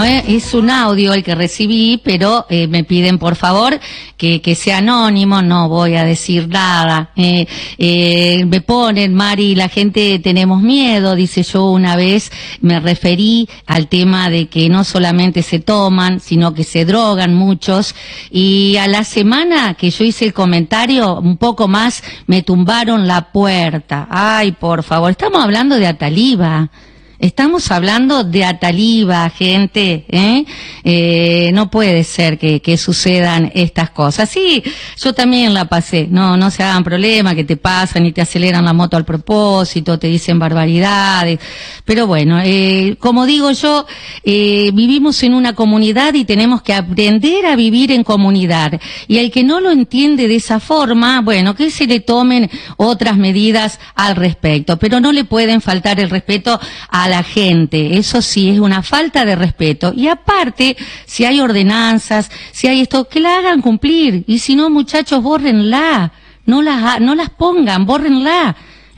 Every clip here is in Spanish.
es un audio el que recibí, pero me piden por favor que sea anónimo, no voy a decir nada. Me ponen, Mari, la gente tenemos miedo, dice, yo una vez me referí al tema de que no solamente se toman, sino que se drogan muchos, y a la semana que yo hice el comentario, un poco más, me tumbaron la puerta. Ay, por favor, estamos hablando de Ataliba. Estamos hablando de Ataliba, gente, no puede ser que sucedan estas cosas. Sí, yo también la pasé, no se hagan problema, que te pasan y te aceleran la moto al propósito, te dicen barbaridades, pero bueno, como digo yo, vivimos en una comunidad y tenemos que aprender a vivir en comunidad, y el que no lo entiende de esa forma, bueno, que se le tomen otras medidas al respecto, pero no le pueden faltar el respeto a la gente, eso sí es una falta de respeto. Y aparte, si hay ordenanzas, si hay esto, que la hagan cumplir, y si no, muchachos, bórrenla, no las pongan, bórrenla,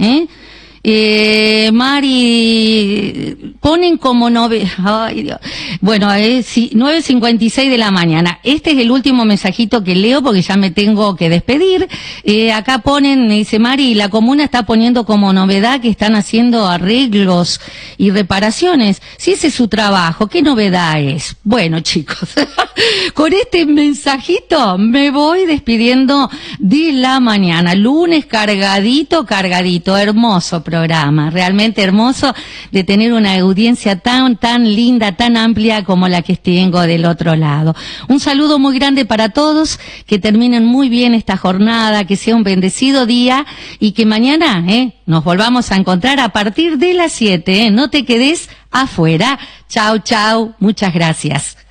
Mari, ponen como ay Dios. Bueno, 9:56 de la mañana. Este es el último mensajito que leo porque ya me tengo que despedir. Acá ponen, me dice Mari, la comuna está poniendo como novedad que están haciendo arreglos y reparaciones. Si ese es su trabajo, ¿qué novedad es? Bueno, chicos, con este mensajito me voy despidiendo de la mañana. Lunes cargadito, hermoso programa, realmente hermoso de tener una audiencia tan linda, tan amplia como la que tengo del otro lado. Un saludo muy grande para todos, que terminen muy bien esta jornada, que sea un bendecido día y que mañana nos volvamos a encontrar a partir de las 7. No te quedes afuera. Chau, muchas gracias.